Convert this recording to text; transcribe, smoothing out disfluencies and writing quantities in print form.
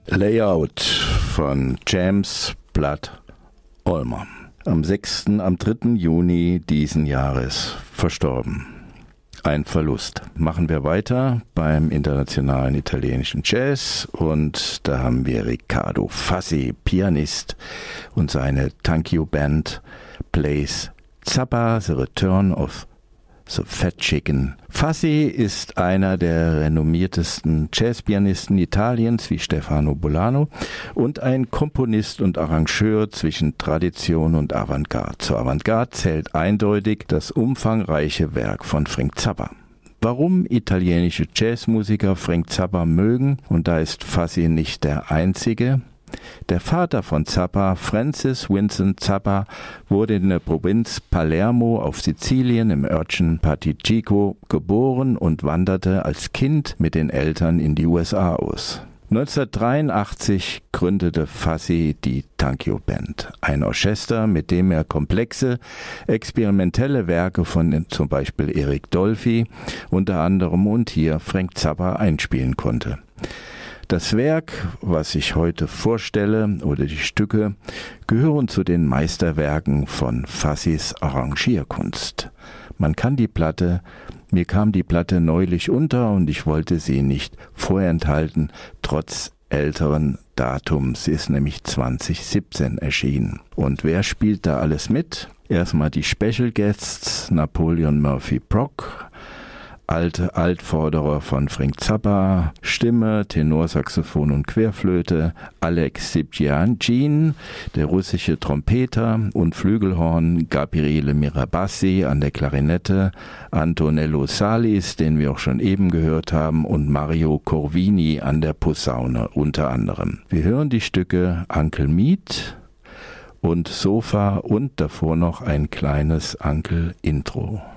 Layout von James Blood Ulmer. Am 3. Juni diesen Jahres verstorben. Ein Verlust. Machen wir weiter beim internationalen italienischen Jazz und da haben wir Riccardo Fassi, Pianist, und seine Thank You Band plays Zappa, The Return of the Fat Chicken. Fassi ist einer der renommiertesten Jazzpianisten Italiens wie Stefano Bolano und ein Komponist und Arrangeur zwischen Tradition und Avantgarde. Zur Avantgarde zählt eindeutig das umfangreiche Werk von Frank Zappa. Warum italienische Jazzmusiker Frank Zappa mögen, und da ist Fassi nicht der Einzige. Der Vater von Zappa, Francis Vincent Zappa, wurde in der Provinz Palermo auf Sizilien im Örtchen Particico geboren und wanderte als Kind mit den Eltern in die USA aus. 1983 gründete Fassi die Thank You Band, ein Orchester, mit dem er komplexe, experimentelle Werke von zum Beispiel Eric Dolphy unter anderem und hier Frank Zappa einspielen konnte. Das Werk, was ich heute vorstelle, oder die Stücke, gehören zu den Meisterwerken von Fassis Arrangierkunst. Mir kam die Platte neulich unter und ich wollte sie nicht vorenthalten, trotz älteren Datums. Sie ist nämlich 2017 erschienen. Und wer spielt da alles mit? Erstmal die Special Guests, Napoleon Murphy Brock, Altvorderer von Frank Zappa, Stimme, Tenorsaxophon und Querflöte, Alex Sibjian, der russische Trompeter und Flügelhorn, Gabriele Mirabassi an der Klarinette, Antonello Salis, den wir auch schon eben gehört haben, und Mario Corvini an der Posaune unter anderem. Wir hören die Stücke Uncle Meat und Sofa und davor noch ein kleines Uncle Intro.